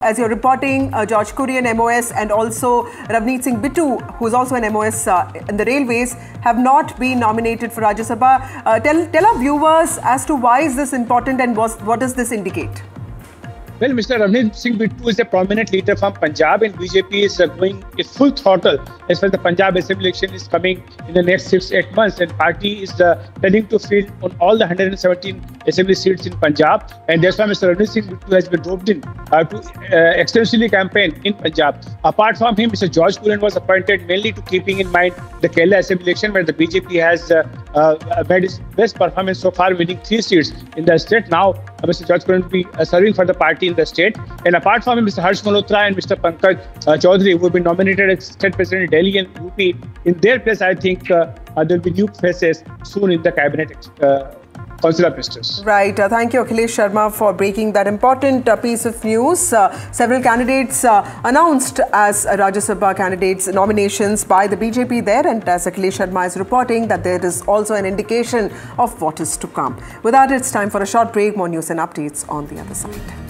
As you're reporting, George Kurian, MOS, and also Ravneet Singh Bittu, who's also an MOS in the railways, have not been nominated for Rajya Sabha. Tell our viewers as to why is this important and what does this indicate? Well, Mr. Ravneet Singh Bittu is a prominent leader from Punjab, and BJP is going at full throttle as far as the Punjab Assembly election is coming in the next 6-8 months. And party is planning to fill on all the 117 assembly seats in Punjab, and that's why Mr. Ravneet Singh Bittu has been roped in to extensively campaign in Punjab. Apart from him, Mr. George Kurian was appointed mainly to keeping in mind the Kerala Assembly election, where the BJP has made its best performance so far, winning 3 seats in the state. Now, Mr. George Kurian will be serving for the party in the state. And apart from him, Mr. Harsh Malhotra and Mr. Pankaj Chaudhary, who have been nominated as state president in Delhi and UP, in their place, I think there will be new faces soon in the cabinet Council of Ministers. Right. Thank you, Akhilesh Sharma, for breaking that important piece of news. Several candidates announced as Rajya Sabha candidates nominations by the BJP there, and as Akhilesh Sharma is reporting that there is also an indication of what is to come. With that, it's time for a short break. More news and updates on the other side.